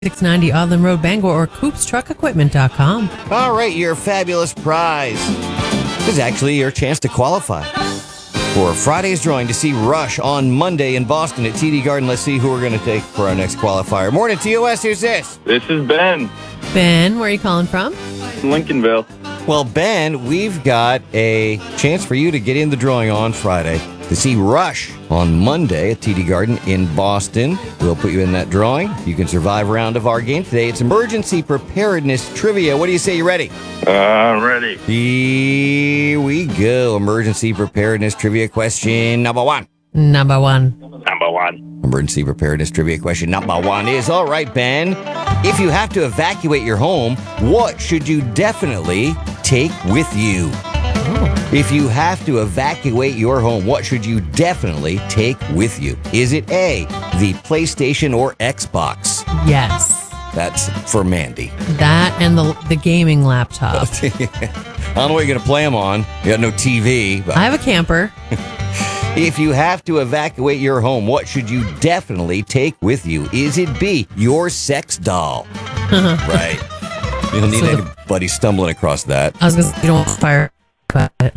690 Odland Road, Bangor, or CoopsTruckEquipment.com. All right, your fabulous prize is actually your chance to qualify for Friday's drawing to see Rush on Monday in Boston at TD Garden. Let's see who we're going to take for our next qualifier. Morning, TOS. Who's this? This is Ben. Ben, where are you calling from? Lincolnville. Well, Ben, we've got a chance for you to get in the drawing on Friday to see Rush on Monday at TD Garden in Boston. We'll put you in that drawing. You can survive a round of our game today. It's emergency preparedness trivia. What do you say? You ready? Ready. Here we go. Emergency preparedness trivia question number one. Number one. Emergency preparedness trivia question number one is, all right, Ben, if you have to evacuate your home, what should you definitely take with you? If you have to evacuate your home, what should you definitely take with you? Is it A, the PlayStation or Xbox? Yes. That's for Mandy. That and the gaming laptop. I don't know what you're going to play them on. You got no TV. But I have a camper. if you have to evacuate your home, what should you definitely take with you? Is it B, your sex doll? Right. You'll need anybody stumbling across that. I was going to say, you don't want fire. But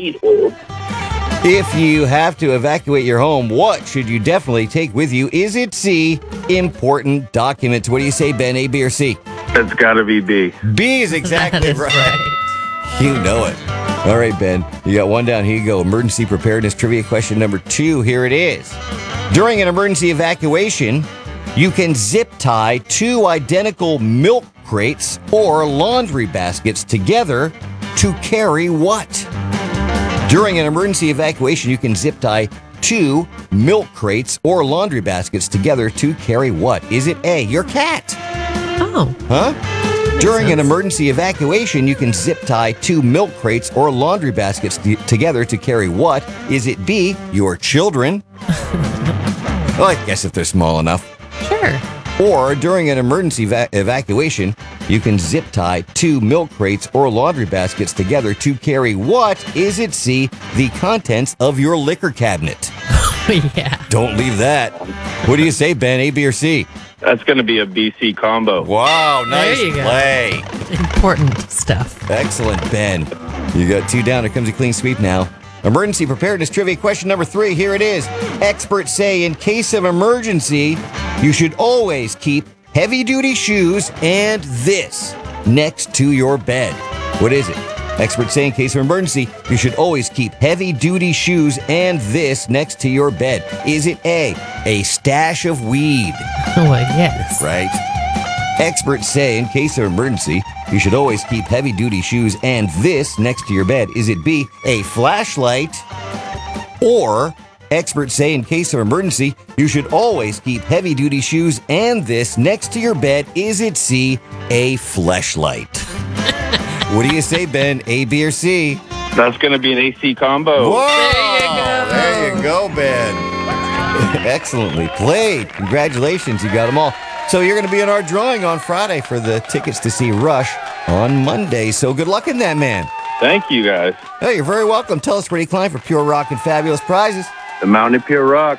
If you have to evacuate your home, what should you definitely take with you? Is it C, important documents? What do you say, Ben, A, B, or C? It's got to be B. B is exactly that is right. You know it. All right, Ben, you got one down. Here you go. Emergency preparedness trivia question number 2. Here it is. During an emergency evacuation, you can zip tie 2 identical milk crates or laundry baskets together to carry what? During an emergency evacuation, you can zip tie 2 milk crates or laundry baskets together to carry what? Is it A, your cat? Oh. Huh? During an emergency evacuation, you can zip tie 2 milk crates or laundry baskets together to carry what? Is it B, your children? Well, I guess if they're small enough. Sure. Or during an emergency evacuation, you can zip tie 2 milk crates or laundry baskets together to carry what? Is it C, the contents of your liquor cabinet? Yeah. Don't leave that. What do you say, Ben, A, B, or C? That's going to be a BC combo. Wow, nice There you go. play. Important stuff. Excellent, Ben. You got 2 down. Here comes a clean sweep now. Emergency preparedness trivia question number 3. Here it is. Experts say in case of emergency, you should always keep heavy-duty shoes and this next to your bed. What is it? Experts say in case of emergency, you should always keep heavy-duty shoes and this next to your bed. Is it A stash of weed? Oh, yes. Right. Experts say in case of emergency, you should always keep heavy-duty shoes and this next to your bed. Is it B, a flashlight? Or experts say in case of emergency, you should always keep heavy-duty shoes and this next to your bed. Is it C, a fleshlight? What do you say, Ben? A, B, or C? That's going to be an AC combo. Whoa! There you go, Ben. Excellently played. Congratulations, you got them all. So you're going to be in our drawing on Friday for the tickets to see Rush on Monday. So good luck in that, man. Thank you, guys. Oh, you're very welcome. Tell us where you climb for Pure Rock and fabulous prizes. The Mountain of Pure Rock.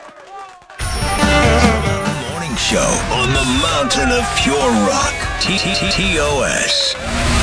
Morning show on the Mountain of Pure Rock. TOS.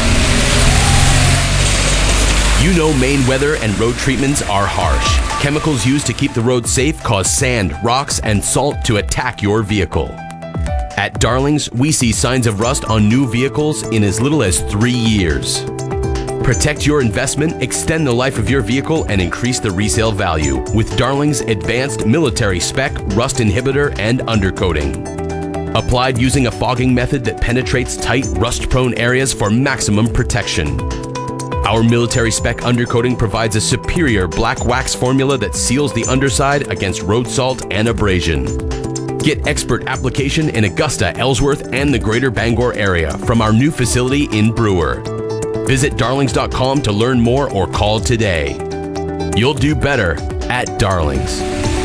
You know Maine weather and road treatments are harsh. Chemicals used to keep the road safe cause sand, rocks, and salt to attack your vehicle. At Darlings, we see signs of rust on new vehicles in as little as 3 years. Protect your investment, extend the life of your vehicle, and increase the resale value with Darling's advanced military spec rust inhibitor and undercoating. Applied using a fogging method that penetrates tight, rust-prone areas for maximum protection. Our military spec undercoating provides a superior black wax formula that seals the underside against road salt and abrasion. Get expert application in Augusta, Ellsworth, and the greater Bangor area from our new facility in Brewer. Visit darlings.com to learn more or call today. You'll do better at Darlings.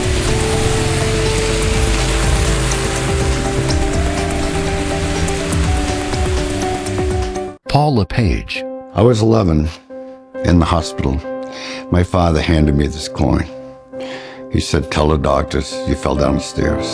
Paul LePage. I was 11 in the hospital. My father handed me this coin. He said, "Tell the doctors you fell down the stairs."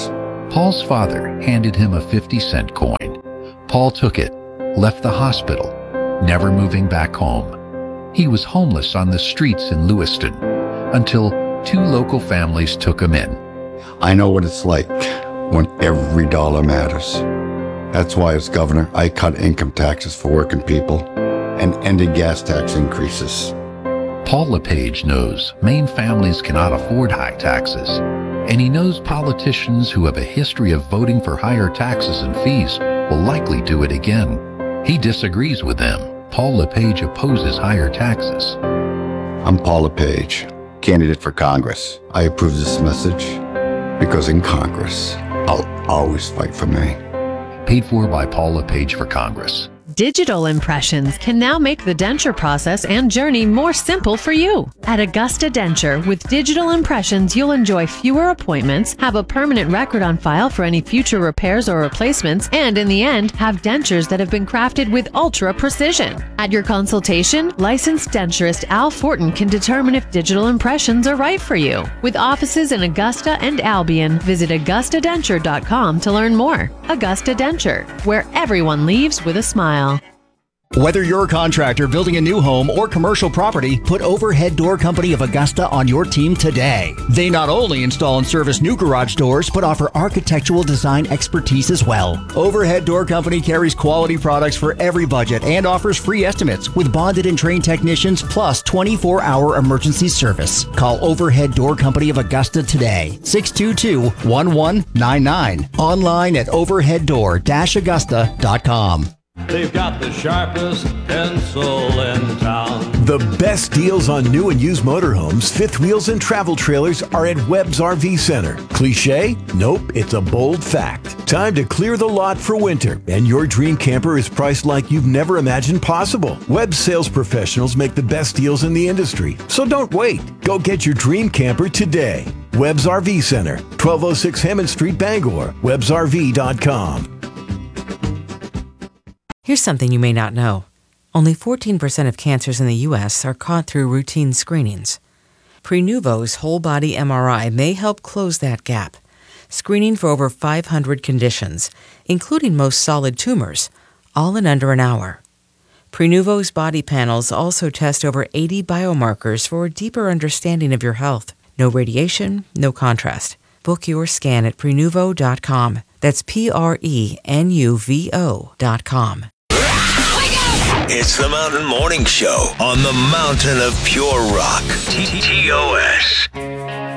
Paul's father handed him a 50-cent coin. Paul took it, left the hospital, never moving back home. He was homeless on the streets in Lewiston until 2 local families took him in. I know what it's like when every dollar matters. That's why as governor, I cut income taxes for working people and ended gas tax increases. Paul LePage knows Maine families cannot afford high taxes, and he knows politicians who have a history of voting for higher taxes and fees will likely do it again. He disagrees with them. Paul LePage opposes higher taxes. I'm Paul LePage, candidate for Congress. I approve this message because in Congress, I'll always fight for Maine. Paid for by Paul LePage for Congress. Digital impressions can now make the denture process and journey more simple for you. At Augusta Denture, with digital impressions, you'll enjoy fewer appointments, have a permanent record on file for any future repairs or replacements, and in the end, have dentures that have been crafted with ultra precision. At your consultation, licensed denturist Al Fortin can determine if digital impressions are right for you. With offices in Augusta and Albion, visit AugustaDenture.com to learn more. Augusta Denture, where everyone leaves with a smile. Whether you're a contractor building a new home or commercial property, put Overhead Door Company of Augusta on your team today. They not only install and service new garage doors, but offer architectural design expertise as well. Overhead Door Company carries quality products for every budget and offers free estimates with bonded and trained technicians plus 24-hour emergency service. Call Overhead Door Company of Augusta today, 622-1199. Online at overheaddoor-augusta.com. They've got the sharpest pencil in town. The best deals on new and used motorhomes, fifth wheels, and travel trailers are at Webb's RV Center. Cliche? Nope, it's a bold fact. Time to clear the lot for winter, and your dream camper is priced like you've never imagined possible. Webb's sales professionals make the best deals in the industry, so don't wait. Go get your dream camper today. Webb's RV Center, 1206 Hammond Street, Bangor. WebbsRV.com. Here's something you may not know. Only 14% of cancers in the U.S. are caught through routine screenings. Prenuvo's whole-body MRI may help close that gap, screening for over 500 conditions, including most solid tumors, all in under an hour. Prenuvo's body panels also test over 80 biomarkers for a deeper understanding of your health. No radiation, no contrast. Book your scan at Prenuvo.com. That's Prenuvo.com. It's the Mountain Morning Show on the Mountain of Pure Rock. TOS.